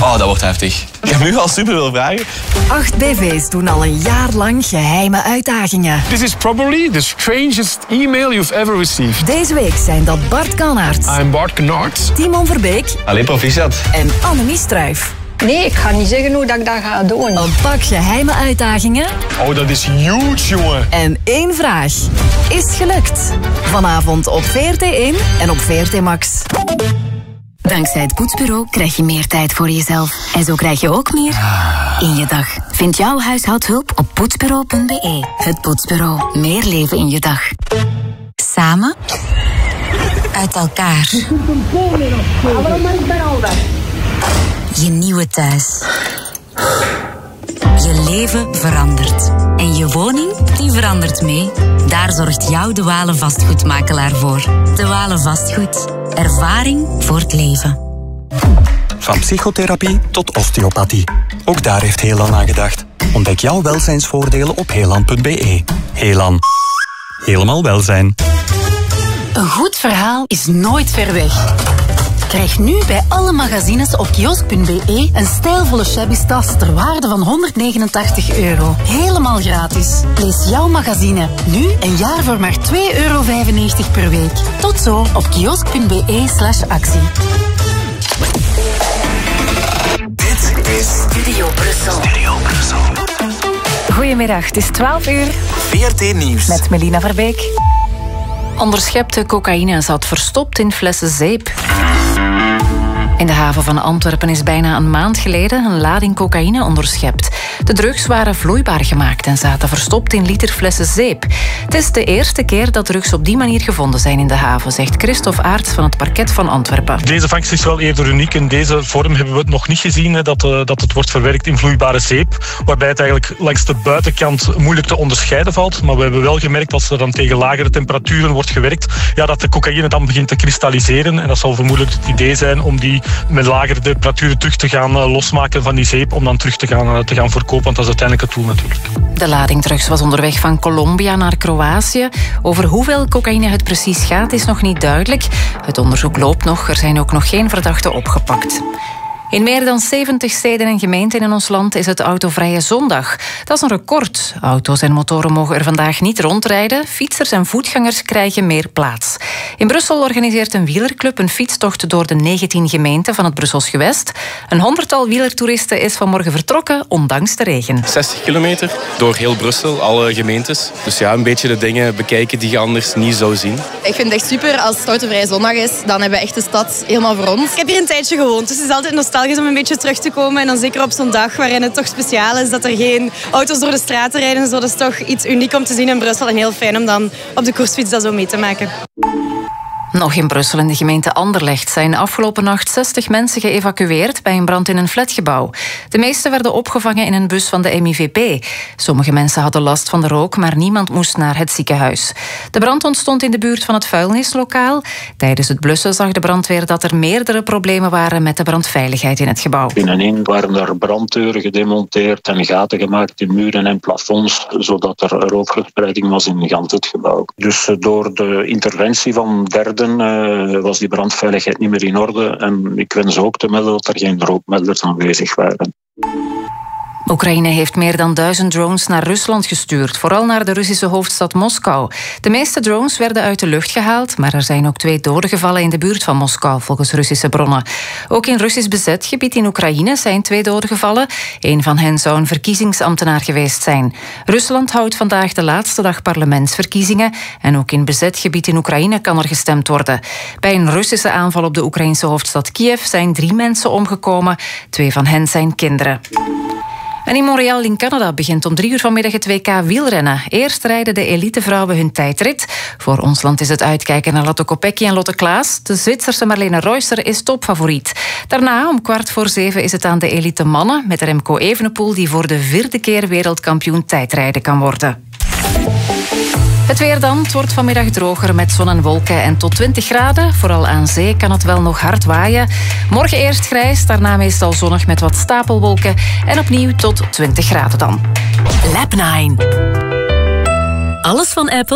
Oh, dat wordt heftig. Ik heb nu al superveel vragen. 8 BV's doen al een jaar lang geheime uitdagingen. This is probably the strangest email you've ever received. Deze week zijn dat Bart Kannaert, I'm Bart Kannaert, Timon Verbeek Allee, proficiat. en Annemie Struijf. Nee, ik ga niet zeggen hoe dat ik dat ga doen. Een pak geheime uitdagingen Oh, dat is huge, jongen. en 1 vraag. Is gelukt. Vanavond op VRT1 en op VRT Max. Dankzij het Poetsbureau krijg je meer tijd voor jezelf. En zo krijg je ook meer in je dag. Vind jouw huishoudhulp op poetsbureau.be. Het Poetsbureau. Meer leven in je dag. Samen. Uit elkaar. Je nieuwe thuis. Je leven verandert. En je woning, die verandert mee. Daar zorgt jouw De Walen vastgoedmakelaar voor. De Walen Vastgoed. Ervaring voor het leven. Van psychotherapie tot osteopathie. Ook daar heeft Helan aan gedacht. Ontdek jouw welzijnsvoordelen op helan.be. Helan. Helemaal welzijn. Een goed verhaal is nooit ver weg. Krijg nu bij alle magazines op kiosk.be een stijlvolle shabby tas ter waarde van €189. Helemaal gratis. Lees jouw magazine nu een jaar voor maar €2,95 per week. Tot zo op kiosk.be/actie. Dit is Studio Brussel. Goedemiddag, het is 12 uur VRT Nieuws. met Melina Verbeek. Onderschepte cocaïne zat verstopt in flessen zeep. In de haven van Antwerpen is bijna een maand geleden een lading cocaïne onderschept. De drugs waren vloeibaar gemaakt en zaten verstopt in literflessen zeep. Het is de eerste keer dat drugs op die manier gevonden zijn in de haven, zegt Christophe Aerts van het parket van Antwerpen. Deze vangst is wel eerder uniek. In deze vorm hebben we het nog niet gezien, dat het wordt verwerkt in vloeibare zeep, waarbij het eigenlijk langs de buitenkant moeilijk te onderscheiden valt. Maar we hebben wel gemerkt dat als er dan tegen lagere temperaturen wordt gewerkt, dat de cocaïne dan begint te kristalliseren. En dat zal vermoedelijk het idee zijn om die met lagere temperaturen terug te gaan losmaken van die zeep, om dan terug te gaan verkopen, want dat is uiteindelijk het doel natuurlijk. De lading drugs was onderweg van Colombia naar Kroatië. Over hoeveel cocaïne het precies gaat is nog niet duidelijk. Het onderzoek loopt nog, er zijn ook nog geen verdachten opgepakt. In meer dan 70 steden en gemeenten in ons land is het autovrije zondag. Dat is een record. Auto's en motoren mogen er vandaag niet rondrijden. Fietsers en voetgangers krijgen meer plaats. In Brussel organiseert een wielerclub een fietstocht door de 19 gemeenten van het Brussels gewest. Een 100-tal wielertoeristen is vanmorgen vertrokken, ondanks de regen. 60 kilometer door heel Brussel, alle gemeentes. Dus een beetje de dingen bekijken die je anders niet zou zien. Ik vind het echt super als het autovrije zondag is. Dan hebben we echt de stad helemaal voor ons. Ik heb hier een tijdje gewoond, dus het is altijd nostalgisch om een beetje terug te komen. En dan zeker op zo'n dag waarin het toch speciaal is dat er geen auto's door de straten rijden. Zo, dat is toch iets uniek om te zien in Brussel. En heel fijn om dan op de koersfiets dat zo mee te maken. Nog in Brussel in de gemeente Anderlecht zijn afgelopen nacht 60 mensen geëvacueerd bij een brand in een flatgebouw. De meeste werden opgevangen in een bus van de MIVP. Sommige mensen hadden last van de rook, maar niemand moest naar het ziekenhuis. De brand ontstond in de buurt van het vuilnislokaal. Tijdens het blussen zag de brandweer dat er meerdere problemen waren met de brandveiligheid in het gebouw. Binnenin waren er branddeuren gedemonteerd en gaten gemaakt in muren en plafonds, zodat er rookverspreiding was in gans het gebouw. Dus door de interventie van derden was die brandveiligheid niet meer in orde. En ik wens ook te melden dat er geen rookmelders aanwezig waren. Oekraïne heeft meer dan 1000 drones naar Rusland gestuurd, vooral naar de Russische hoofdstad Moskou. De meeste drones werden uit de lucht gehaald, maar er zijn ook 2 doden gevallen in de buurt van Moskou, volgens Russische bronnen. Ook in Russisch bezet gebied in Oekraïne zijn 2 doden gevallen. Een van hen zou een verkiezingsambtenaar geweest zijn. Rusland houdt vandaag de laatste dag parlementsverkiezingen en ook in bezet gebied in Oekraïne kan er gestemd worden. Bij een Russische aanval op de Oekraïnse hoofdstad Kiev zijn 3 mensen omgekomen. 2 van hen zijn kinderen. En in Montreal in Canada begint om 3 uur vanmiddag het WK wielrennen. Eerst rijden de elitevrouwen hun tijdrit. Voor ons land is het uitkijken naar Lotte Kopecky en Lotte Klaas. De Zwitserse Marlene Reusser is topfavoriet. Daarna, om 6:15, is het aan de elite mannen met Remco Evenepoel die voor de 4e keer wereldkampioen tijdrijden kan worden. Het weer dan. Het wordt vanmiddag droger met zon en wolken en tot 20 graden. Vooral aan zee kan het wel nog hard waaien. Morgen eerst grijs, daarna meestal zonnig met wat stapelwolken. En opnieuw tot 20 graden dan. Lab 9. Alles van Apple